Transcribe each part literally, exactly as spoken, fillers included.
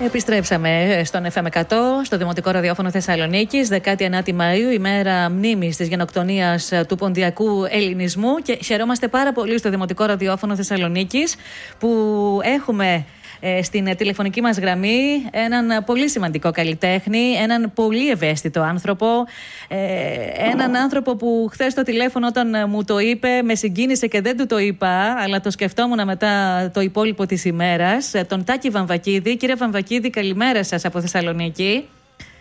Επιστρέψαμε στον εφ εμ εκατό, στο Δημοτικό Ραδιόφωνο Θεσσαλονίκης, δεκάτη ενάτη Μαΐου, ημέρα μνήμης της γενοκτονίας του ποντιακού ελληνισμού, και χαιρόμαστε πάρα πολύ στο Δημοτικό Ραδιόφωνο Θεσσαλονίκης που έχουμε ε, στην τηλεφωνική μας γραμμή έναν πολύ σημαντικό καλλιτέχνη, έναν πολύ ευαίσθητο άνθρωπο, ε, έναν άνθρωπο που χθες στο τηλέφωνο όταν μου το είπε με συγκίνησε και δεν του το είπα, αλλά το σκεφτόμουν μετά το υπόλοιπο της ημέρας, τον Τάκη Βαμβακίδη. Κύριε Βαμβακίδη, καλημέρα σας από Θεσσαλονίκη.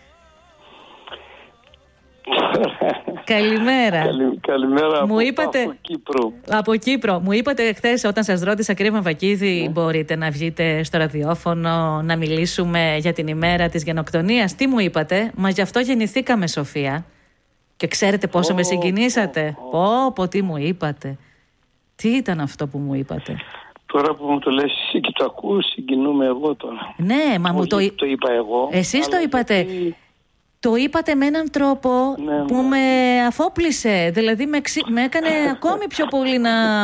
Καλημέρα. Καλη, καλημέρα μου από, είπατε, από Κύπρο. Από Κύπρο. Μου είπατε χθες όταν σας ρώτησα, κύριε Βαμβακίδη, ναι, μπορείτε να βγείτε στο ραδιόφωνο να μιλήσουμε για την ημέρα της γενοκτονίας? Τι μου είπατε? Μα γι' αυτό γεννηθήκαμε, Σοφία. Και ξέρετε πόσο oh, με συγκινήσατε? Πω, oh, πω, τι μου είπατε. Τι ήταν αυτό που μου είπατε? Τώρα που μου το λες εσύ και το ακούω, συγκινούμε εγώ τώρα. Ναι, μα μου το... το είπα εγώ. Εσείς το είπατε. Γιατί... Το είπατε με έναν τρόπο, ναι, που ναι, με αφόπλησε. Δηλαδή με, ξύ... με έκανε ακόμη πιο πολύ να,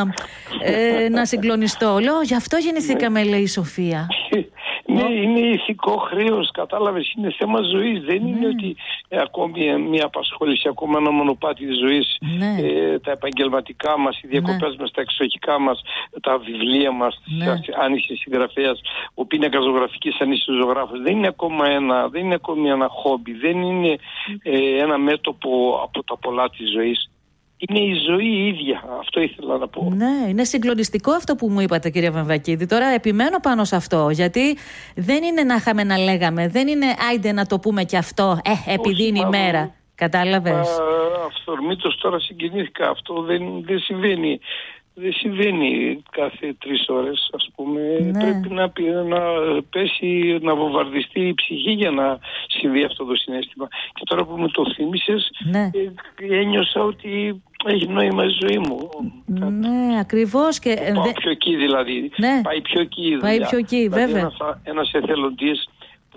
ε, να συγκλονιστώ. Λέω, γι' αυτό γεννηθήκαμε, ναι, λέει η Σοφία. Ναι, είναι ηθικό χρέος, κατάλαβες, είναι θέμα ζωής. Δεν ναι. είναι ότι ε, ακόμη μια απασχόληση, ακόμα ένα μονοπάτι της ζωής, ναι. ε, τα επαγγελματικά μας, οι διακοπές ναι. μας, τα εξοχικά μας, τα βιβλία μας, ναι. αν είσαι συγγραφέας, ο πίνακας ζωγραφικής, αν είσαι ζωγράφος. Δεν είναι ακόμα ένα, δεν είναι ακόμη ένα χόμπι, δεν είναι ε, ένα μέτωπο από τα πολλά της ζωής. Είναι η ζωή η ίδια. Αυτό ήθελα να πω. Ναι, είναι συγκλονιστικό αυτό που μου είπατε, κύριε Βαμβακίδη. Τώρα επιμένω πάνω σε αυτό, γιατί δεν είναι να είχαμε να λέγαμε. Δεν είναι άιντε να το πούμε και αυτό, ε, επειδή όχι, είναι η μέρα. Κατάλαβες? Αυθορμήτως τώρα συγκινήθηκα. Αυτό δεν, δεν συμβαίνει. Δεν συμβαίνει κάθε τρεις ώρες, ας πούμε. Ναι. Πρέπει να, να πέσει, να βομβαρδιστεί η ψυχή για να συμβεί αυτό το συναίσθημα. Και τώρα που μου το θύμισες, ναι. ε, ένιωσα ότι έχει νόημα η ζωή μου. Ναι, ακριβώς. Και... Πάω πιο εκεί δηλαδή. Ναι. Πάει πιο εκεί. Πάει πιο εκεί, δηλαδή, βέβαια. Ένας, ένας εθελοντής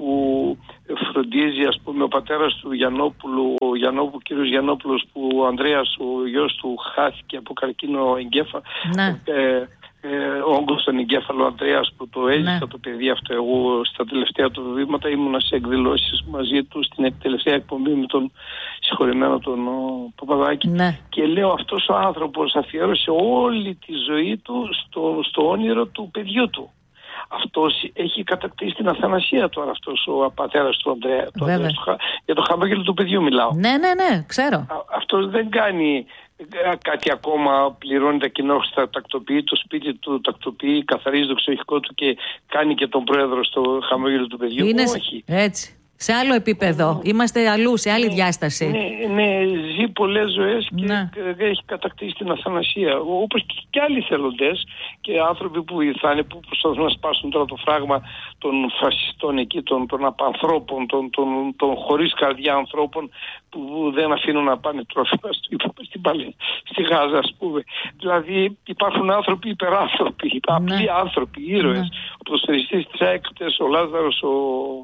που φροντίζει, ας πούμε, ο πατέρας του Γιαννόπουλου, ο Γιαννόπουλου, κύριος Γιαννόπουλος, που ο Ανδρέας, ο γιος του, χάθηκε από καρκίνο εγκέφαλο. Ναι. Ε, ε, όγκος στον εγκέφαλο, ο Ανδρέας, που το έζησα, ναι, το παιδί αυτό. Εγώ στα τελευταία του βήματα ήμουνα σε εκδηλώσεις μαζί του στην τελευταία εκπομπή με τον συγχωρημένο τον Παπαδάκη. Ναι. Και λέω, αυτός ο άνθρωπος αφιέρωσε όλη τη ζωή του στο, στο όνειρο του παιδιού του. Αυτός έχει κατακτήσει την αθανασία τώρα, αυτός ο πατέρας του Ανδρέα. Το Ανδρέα του, για το χαμόγελο του παιδιού μιλάω. Ναι, ναι, ναι, ξέρω. Α, αυτός δεν κάνει κάτι ακόμα, πληρώνει τα κοινόχρηστα, τακτοποιεί το σπίτι του, τακτοποιεί, καθαρίζει το ξεχικό του και κάνει και τον πρόεδρο στο χαμόγελο του παιδιού. Είναι όχι. Έτσι. Σε άλλο επίπεδο. Mm. Είμαστε αλλού, σε άλλη ναι, διάσταση. Ναι, ναι, ζει πολλές ζωές και ναι. έχει κατακτήσει την αθανασία. Όπως και άλλοι θελοντές και άνθρωποι που βοηθάνε, που προσπαθούν να σπάσουν τώρα το φράγμα των φασιστών εκεί, των, των απανθρώπων, των, των, των χωρίς καρδιά ανθρώπων που δεν αφήνουν να πάνε τρόφιμα στην Παλαιστίνη, στη Γάζα, ας πούμε. Δηλαδή υπάρχουν άνθρωποι υπεράνθρωποι, ναι. απλοί άνθρωποι, ήρωες. Ναι. Ο ποδοσφαιριστής της ΑΕΚ, ο Λάζαρος, ο...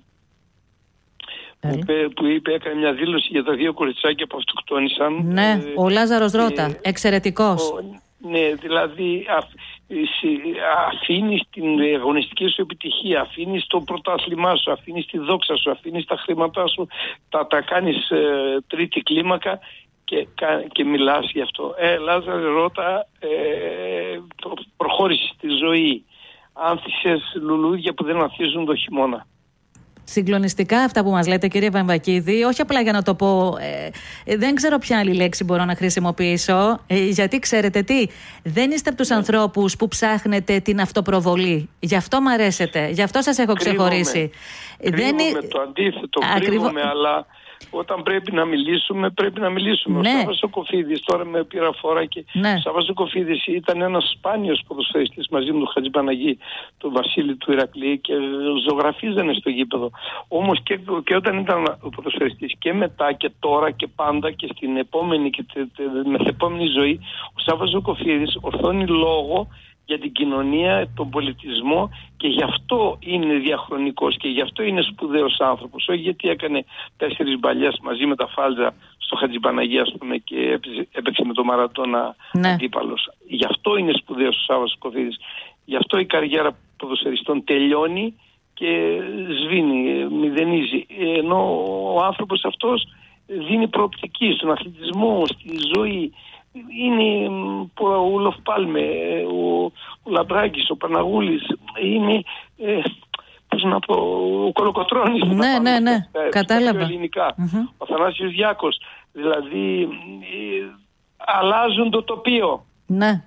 Που είπε, που είπε, έκανε μια δήλωση για τα δύο κοριτσάκια που αυτοκτόνησαν. Ναι, ε, ο Λάζαρος Ρώτα, ε, εξαιρετικός. Ο, ναι, δηλαδή α, αφήνεις την αγωνιστική σου επιτυχία, αφήνεις το πρωτάθλημά σου, αφήνεις τη δόξα σου, αφήνεις τα χρήματά σου, τα, τα κάνεις ε, τρίτη κλίμακα και, και μιλάς γι' αυτό. Ε, Λάζαρε Ρώτα, ε, προ, προχώρησες στη ζωή. Άνθησες λουλούδια που δεν ανθίζουν το χειμώνα. Συγκλονιστικά αυτά που μας λέτε, κύριε Βαμβακίδη. Όχι απλά για να το πω, ε, ε, δεν ξέρω ποια άλλη λέξη μπορώ να χρησιμοποιήσω, ε, γιατί ξέρετε τι, δεν είστε από τους yeah. ανθρώπους που ψάχνετε την αυτοπροβολή. Γι' αυτό μ' αρέσετε, γι' αυτό σας έχω ξεχωρίσει. Κρύβομαι, δεν... το αντίθετο, Ακριβώ... κρύβομαι, αλλά όταν πρέπει να μιλήσουμε, πρέπει να μιλήσουμε. Ναι. Ο Σάββας ο Κοφίδης, τώρα με πήρα φορά και ναι. ο Σάββας ο Κοφίδης ήταν ένας σπάνιος ποδοσφαιριστής μαζί με τον Χατζηπαναγή, τον Βασίλη του Ηρακλή, και ζωγραφίζανε στο γήπεδο. Όμως και, και όταν ήταν ο ποδοσφαιριστής και μετά και τώρα και πάντα και στην επόμενη και τε, τε, μεθεπόμενη ζωή, ο Σάββας ο Κοφίδης ορθώνει λόγο για την κοινωνία, τον πολιτισμό, και γι' αυτό είναι διαχρονικός και γι' αυτό είναι σπουδαίος άνθρωπος. Όχι γιατί έκανε τέσσερις μπαλιές μαζί με τα Φάλτζα στο Χατζηπαναγία, ας πούμε, και έπαιξε, έπαιξε με τον Μαραντόνα ναι. αντίπαλος. Γι' αυτό είναι σπουδαίος ο Σάββας Κοφίδης. Γι' αυτό η καριέρα ποδοσφαιριστών τελειώνει και σβήνει, μηδενίζει. Ενώ ο άνθρωπος αυτός δίνει προοπτική στον αθλητισμό, στη ζωή. Είναι ο Ούλοφ Πάλμε, ο, ο Λαμπράκης, ο Παναγούλης, είναι, ε, πώς να πω, ο Κολοκοτρώνης. Ναι, ναι, ναι, στα, κατάλαβα. Στα ελληνικά. Mm-hmm. Ο Θανάσιος Διάκος. Δηλαδή, ε, αλλάζουν το τοπίο. Ναι.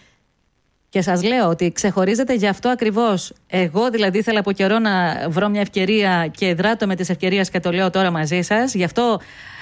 Και σας λέω ότι ξεχωρίζεται γι' αυτό ακριβώς. Εγώ δηλαδή ήθελα από καιρό να βρω μια ευκαιρία και δράτω με τις ευκαιρίες και το λέω τώρα μαζί σας. Γι' αυτό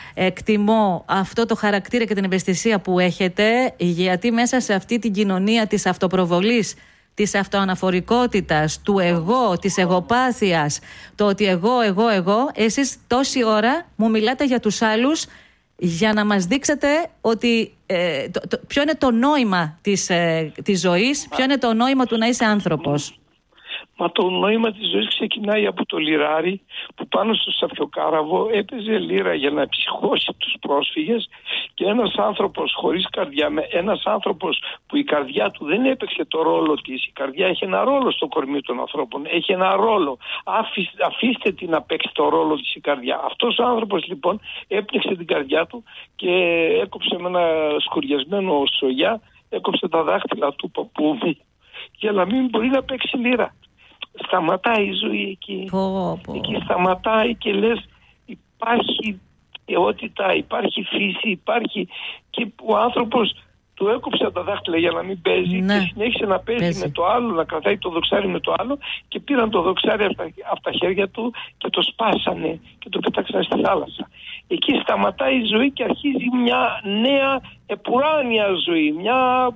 εκτιμώ αυτό το χαρακτήρα και την ευαισθησία που έχετε, γιατί μέσα σε αυτή την κοινωνία της αυτοπροβολής, της αυτοαναφορικότητας, του εγώ, της εγωπάθειας, το ότι εγώ, εγώ, εγώ, εσείς τόση ώρα μου μιλάτε για τους άλλους για να μας δείξετε ότι ε, το, το, ποιο είναι το νόημα της, ε, της ζωής, ποιο είναι το νόημα του να είσαι άνθρωπος. Μα το νόημα της ζωής ξεκινάει από το λιράρι που πάνω στο Σαφιοκάραβο έπαιζε λίρα για να ψυχώσει τους πρόσφυγες, και ένας άνθρωπος χωρίς καρδιά, ένας άνθρωπος που η καρδιά του δεν έπαιξε το ρόλο της, η καρδιά έχει ένα ρόλο στο κορμί των ανθρώπων, έχει ένα ρόλο, αφήστε, αφήστε την να παίξει το ρόλο της η καρδιά. Αυτός ο άνθρωπος λοιπόν έπνιξε την καρδιά του και έκοψε με ένα σκουριασμένο σογιά, έκοψε τα δάχτυλα του παππού μου για να μην μπορεί να παίξει λίρα. Σταματάει η ζωή εκεί. Πω, πω. Εκεί σταματάει και λες υπάρχει θεότητα, υπάρχει φύση, υπάρχει, και ο άνθρωπος του έκοψε τα δάχτυλα για να μην παίζει, ναι, και συνέχισε να παίζει, παίζει με το άλλο, να κρατάει το δοξάρι με το άλλο, και πήραν το δοξάρι από τα, από τα χέρια του και το σπάσανε και το πέταξαν στη θάλασσα. Εκεί σταματάει η ζωή και αρχίζει μια νέα επουράνια ζωή, μια...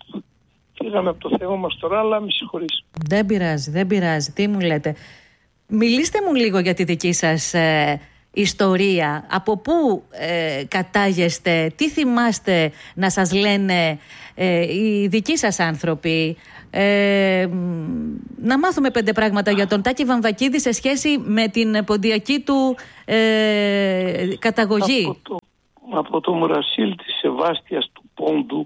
Πήγαμε από το Θεό μας τώρα, αλλά με συγχωρείς. Δεν πειράζει, δεν πειράζει. Τι μου λέτε. Μιλήστε μου λίγο για τη δική σας ε, ιστορία. Από πού ε, κατάγεστε, τι θυμάστε να σας λένε ε, οι δικοί σας άνθρωποι. Ε, να μάθουμε πέντε πράγματα για τον Τάκη Βαμβακίδη σε σχέση με την ποντιακή του ε, καταγωγή. Από το, από το Μουρασίλ της Σεβάστιας του Πόντου,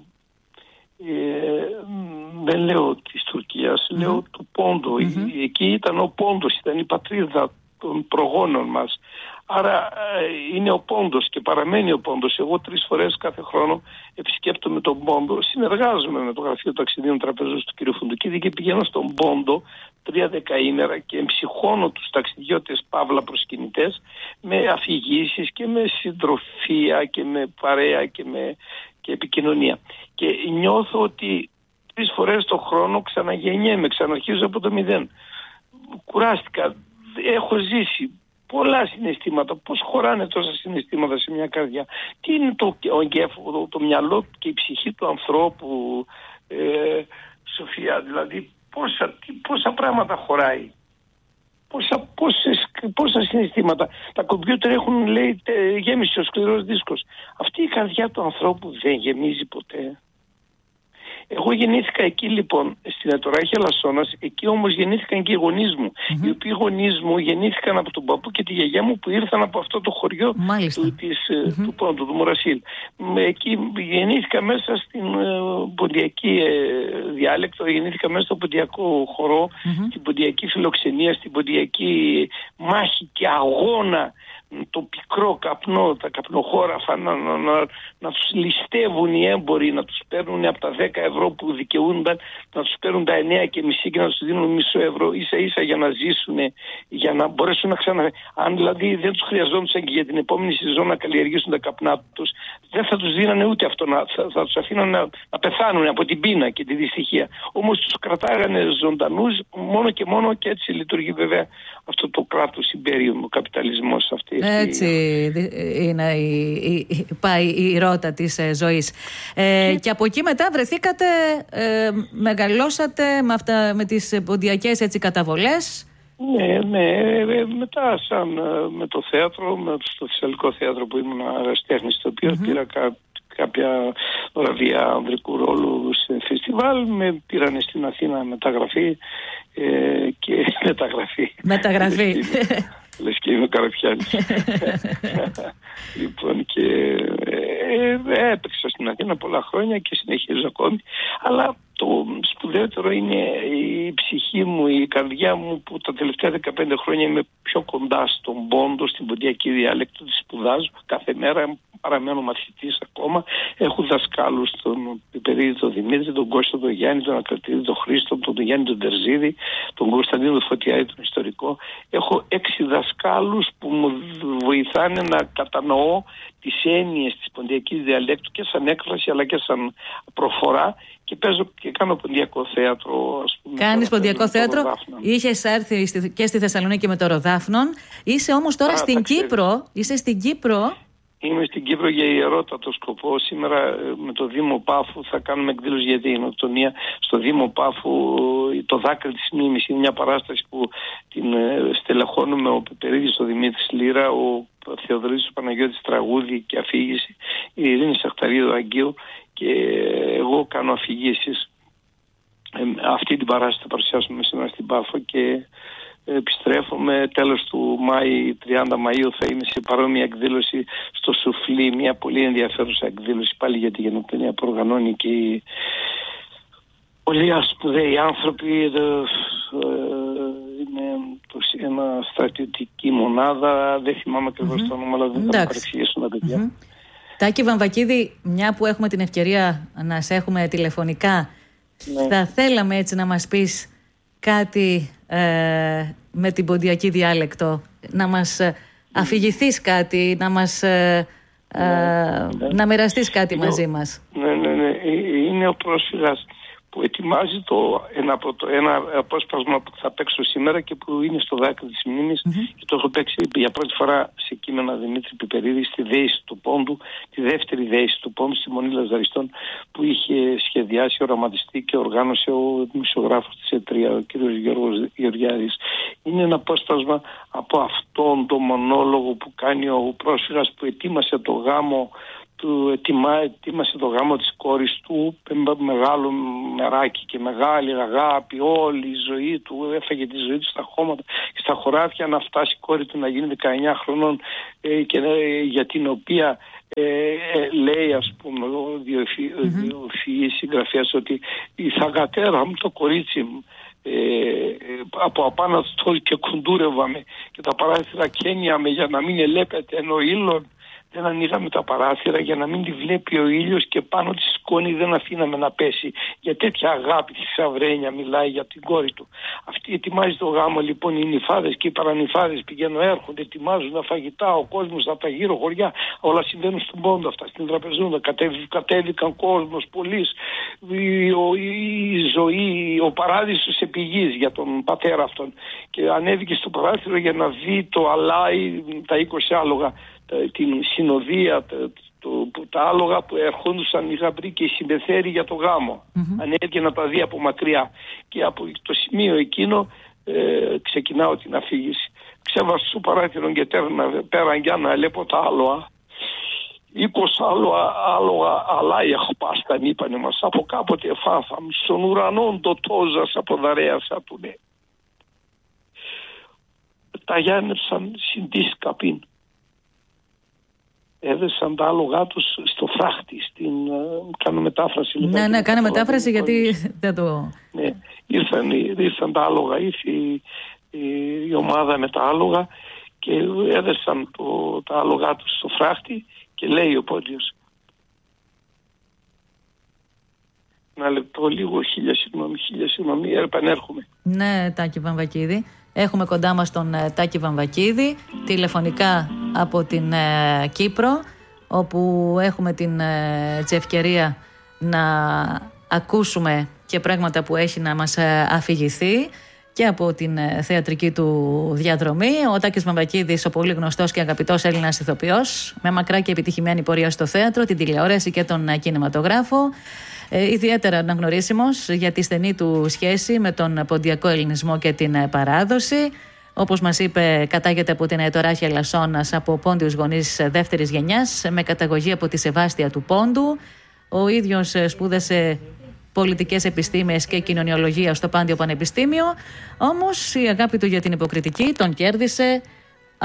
Ε, δεν λέω της Τουρκίας, mm-hmm. λέω του Πόντου. Mm-hmm. Εκεί ήταν ο Πόντος, ήταν η πατρίδα των προγόνων μας. Άρα ε, είναι ο Πόντος και παραμένει ο Πόντος. Εγώ τρεις φορές κάθε χρόνο επισκέπτομαι τον Πόντο, συνεργάζομαι με το Γραφείο Ταξιδίων Τραπεζούς του κ. Φουντουκίδη και πηγαίνω στον Πόντο τρία δεκαήμερα και εμψυχώνω τους ταξιδιώτες παύλα προσκυνητές με αφηγήσεις και με συντροφία και με παρέα και με και επικοινωνία. Και νιώθω ότι τρεις φορές το χρόνο ξαναγεννιέμαι, ξαναρχίζω από το μηδέν. Κουράστηκα, έχω ζήσει πολλά συναισθήματα. Πώς χωράνε τόσα συναισθήματα σε μια καρδιά? Τι είναι το, το, το μυαλό και η ψυχή του ανθρώπου, ε, Σοφία? Δηλαδή πόσα, τι, πόσα πράγματα χωράει. Πόσα, πόσες, πόσα συναισθήματα. Τα κομπιούτερ έχουν, λέει, γέμισε ο σκληρός δίσκος. Αυτή η καρδιά του ανθρώπου δεν γεμίζει ποτέ. Εγώ γεννήθηκα εκεί λοιπόν, στην Ατοράχη Λασσόνας, εκεί όμως γεννήθηκαν και οι γονείς μου. Mm-hmm. Οι οποίοι γονείς μου γεννήθηκαν από τον παππού και τη γιαγιά μου που ήρθαν από αυτό το χωριό του, της, mm-hmm. του Πόντου, του Μουρασίλ. Εκεί γεννήθηκα μέσα στην uh, ποντιακή uh, διάλεκτο, γεννήθηκα μέσα στο ποντιακό χορό, mm-hmm. στην ποντιακή φιλοξενία, στην ποντιακή μάχη και αγώνα, το πικρό καπνό, τα καπνοχώραφα να, να, να, να τους ληστεύουν οι έμποροι, να τους παίρνουν από τα δέκα ευρώ που δικαιούνταν, να τους παίρνουν τα εννέα και μισή και να τους δίνουν μισό ευρώ ίσα ίσα για να ζήσουν, για να μπορέσουν να ξανα... Αν δηλαδή δεν τους χρειαζόντουσαν και για την επόμενη σεζόν να καλλιεργήσουν τα καπνά τους, δεν θα τους δίνανε ούτε αυτό, να, θα, θα τους αφήναν να, να πεθάνουν από την πείνα και τη δυστυχία. Όμως τους κρατάγανε ζωντανούς μόνο και μόνο, και έτσι λειτουργεί βέβαια αυτό το κράτος imperium, ο καπιταλισμός αυτή. Έτσι είναι η, η, πάει η ρότα της ε, ζωής. Ε, και... και από εκεί μετά βρεθήκατε, ε, μεγαλώσατε με, αυτά, με τις ποντιακές έτσι καταβολές. Ναι, ναι, μετά σαν με το θέατρο, με το Θεσσαλικό Θέατρο που ήμουν αεραστέχνης, το οποίο mm-hmm. πήρα κά, κάποια βραβεία ανδρικού ρόλου σε φεστιβάλ, με πήρανε στην Αθήνα μεταγραφή ε, και μεταγραφή. Μεταγραφή. Λες και είμαι ο Καραπιάνης. Λοιπόν, και ε, ε, έπαιξα στην στην Αθήνα πολλά χρόνια και συνεχίζω ακόμη. Αλλά το σπουδαιότερο είναι η ψυχή μου, η καρδιά μου, που τα τελευταία δεκαπέντε χρόνια είμαι πιο κοντά στον Πόντο, στην ποντιακή διάλεκτο, τη σπουδάζω. Κάθε μέρα παραμένω μαθητής ακόμα. Έχω δασκάλους, τον Πιπερίδη, τον Δημήτρη, τον Κώστα, τον Γιάννη, τον Ακρατίδη, τον Χρήστο, τον Γιάννη, τον Τερζίδη, τον Κωνσταντίνο, τον Φωτιάδη, τον ιστορικό. Έχω έξι δασκάλους που μου βοηθάνε να κατανοώ τις έννοιες της ποντιακής διαλέκτου και σαν έκφραση αλλά και σαν προφορά, και παίζω και κάνω ποντιακό θέατρο, ας πούμε. Κάνεις ποντιακό θέατρο. Είχες έρθει και στη Θεσσαλονίκη με το Ροδάφνον. Είσαι όμως τώρα Α, στην Κύπρο. Είσαι στην Κύπρο. Είμαι στην Κύπρο για ιερότατο σκοπό. Σήμερα με το Δήμο Πάφου θα κάνουμε εκδήλωση για την γενοκτονία στο Δήμο Πάφου. Το δάκρυ της μνήμης είναι μια παράσταση που την στελεχώνουμε ο Πιπερίδης, ο Δημήτρης Λύρα, ο Θεοδωρήτης, ο Παναγιώτης τραγούδι και αφήγηση, η Ειρήνη Σαχταρίδου Αγγείου και εγώ κάνω αφηγήσεις. Ε, αυτή την παράσταση θα παρουσιάσουμε σήμερα στην Πάφο και επιστρέφουμε τέλος του Μάη, τριάντα Μαΐου θα είμαι σε παρόμοια εκδήλωση στο Σουφλί, μια πολύ ενδιαφέρουσα εκδήλωση πάλι για τη γενοκτονία που οργανώνει και οι πολύ σπουδαίοι άνθρωποι. Είναι ένα στρατιωτική μονάδα, δεν θυμάμαι ακριβώς mm-hmm. το όνομα, αλλά δεν θα με παρεξηγήσουν τα παιδιά. Mm-hmm. Τάκη Βαμβακίδη, μια που έχουμε την ευκαιρία να σε έχουμε τηλεφωνικά, ναι. θα θέλαμε έτσι να μας πεις κάτι ε, με την ποντιακή διάλεκτο, να μας ε, αφηγηθείς κάτι, να μας ε, ε, ναι, ναι. να μοιραστείς κάτι είναι, μαζί μας. Ναι, ναι, ναι. Είναι ο πρόσφυγας που ετοιμάζει το, ένα, το, ένα απόσπασμα που θα παίξω σήμερα και που είναι στο δάκρυ της μνήμης mm-hmm. και το έχω παίξει για πρώτη φορά σε κείμενα Δημήτρη Πιπερίδη στη Δέηση του Πόντου, τη δεύτερη Δέηση του Πόντου στη Μονή Λαζαριστών που είχε σχεδιάσει, οραματιστεί και οργάνωσε ο δημοσιογράφος της ΕΤΡΙΑ, ο κ. Γιώργος Γεωργιάδης. Είναι ένα απόσπασμα από αυτόν τον μονόλογο που κάνει ο πρόσφυγας που ετοίμασε το γάμο του, ετοιμά, ετοίμασε το γάμο της κόρης του, μεγάλο μεράκι και μεγάλη αγάπη, όλη η ζωή του, έφαγε τη ζωή του στα χώματα και στα χωράφια, να φτάσει η κόρη του να γίνει δεκαεννιά χρονών ε, και ε, για την οποία ε, ε, λέει, ας πούμε, ο διοφυής mm-hmm. συγγραφέας ότι η θαγατέρα μου, το κορίτσι μου, Ε, από απάνω στο και κουντούρευαμε και τα παράθυρα καίνιαμε για να μην ελέπεται ενώ ήλον. Δεν ανοίγαμε τα παράθυρα για να μην τη βλέπει ο ήλιος και πάνω τη σκόνη δεν αφήναμε να πέσει. Για τέτοια αγάπη θησαυρένια μιλάει για την κόρη του. Αυτή ετοιμάζει το γάμο λοιπόν, οι νυφάδες και οι παρανυφάδες πηγαίνουν, έρχονται, ετοιμάζουν τα φαγητά, ο κόσμος από τα γύρω χωριά, όλα συμβαίνουν στον Πόντο αυτά, στην Τραπεζούντα, κατέβηκαν κόσμος, πολλής, η, η ζωή, ο παράδεισος επιγής για τον πατέρα αυτόν. Και ανέβηκε στο παράθυρο για να δει το αλάι, τα είκοσι άλογα, την συνοδεία, τα, το, τα άλογα που ερχόντουσαν οι γαμπροί και οι συμπεθέροι για το γάμο. Mm-hmm. Ανέβηκε να τα δει από μακριά και από το σημείο εκείνο ε, ξεκινάω την αφήγηση. Ξέβασα στο παράθυρο και πέραν για να έλεπω τα άλογα. Είκοσι άλογα, άλογα αλάια χπάσταν, είπανε μας, από κάποτε εφάθαμ, στον ουρανόν το τόζας από δαρέασα του ναι. Τα γιάννευσαν συντής καπίν. Έδεσαν τα άλογά τους στο φράχτη, στην, κάνω μετάφραση. Ναι, ναι, κάνε μετάφραση γιατί δεν το... Ναι, ήρθαν, ήρθαν τα άλογα, ήρθε η, η, η ομάδα με τα άλογα και έδεσαν το, τα άλογά τους στο φράχτη και λέει ο Πόντιος. Ένα λεπτό, λίγο, χίλια συγγνώμη, χίλια συγγνώμη, επανέρχομαι. Ναι, Τάκη Βαμβακίδη. Έχουμε κοντά μας τον ε, Τάκη Βαμβακίδη, τηλεφωνικά από την ε, Κύπρο, όπου έχουμε την ε, ευκαιρία να ακούσουμε και πράγματα που έχει να μας ε, αφηγηθεί και από την ε, θεατρική του διαδρομή. Ο Τάκης Βαμβακίδης, ο πολύ γνωστός και αγαπητός Έλληνας ηθοποιός, με μακρά και επιτυχημένη πορεία στο θέατρο, την τηλεόραση και τον ε, κινηματογράφο. Ε, ιδιαίτερα αναγνωρίσιμος για τη στενή του σχέση με τον ποντιακό ελληνισμό και την παράδοση. Όπως μας είπε, κατάγεται από την Αετοράχεια Λασσόνας, από πόντιους γονείς δεύτερης γενιάς, με καταγωγή από τη Σεβάστια του Πόντου. Ο ίδιος σπούδασε πολιτικές επιστήμες και κοινωνιολογία στο Πάντιο Πανεπιστήμιο. Όμως η αγάπη του για την υποκριτική τον κέρδισε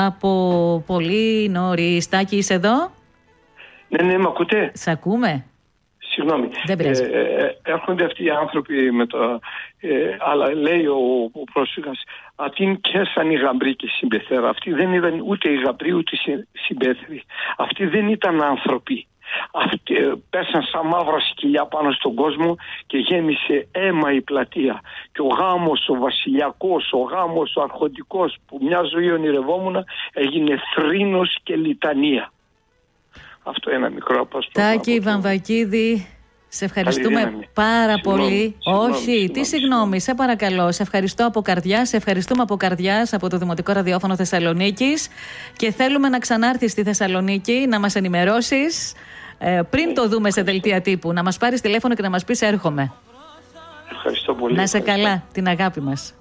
από πολύ νωρίς. Τάκη, είσαι εδώ? Ναι, ναι, με ακούτε? Σ' ακούμε. Συγγνώμη. Ε, ε, έρχονται αυτοί οι άνθρωποι με το. Ε, αλλά λέει ο, ο πρόσφυγας, «Ατίν κέσαν οι γαμπροί και συμπεθέρα». Αυτοί δεν ήταν ούτε οι γαμπροί ούτε οι συμπέθεροι. Αυτοί δεν ήταν άνθρωποι. Αυτοί πέσαν σαν μαύρα σκυλιά πάνω στον κόσμο και γέμισε αίμα η πλατεία. Και ο γάμος ο βασιλιακός, ο γάμος ο αρχοντικός που μια ζωή ονειρευόμουν έγινε θρήνος και λιτανία. Αυτό ένα μικρό απόσπασμα. Τάκη Βαμβακίδη, σε ευχαριστούμε Καλή πάρα συγγνώμη, πολύ. Συγγνώμη, Όχι, συγγνώμη, τι συγγνώμη, σε παρακαλώ. Σε ευχαριστώ από καρδιά. Σε ευχαριστούμε από καρδιάς από το Δημοτικό Ραδιόφωνο Θεσσαλονίκης. Και θέλουμε να ξανάρθεις στη Θεσσαλονίκη, να μας ενημερώσεις ε, πριν το δούμε σε δελτία τύπου. Να μας πάρεις τηλέφωνο και να μας πεις έρχομαι. Ευχαριστώ πολύ. Να σε ευχαριστώ. καλά, την αγάπη μας.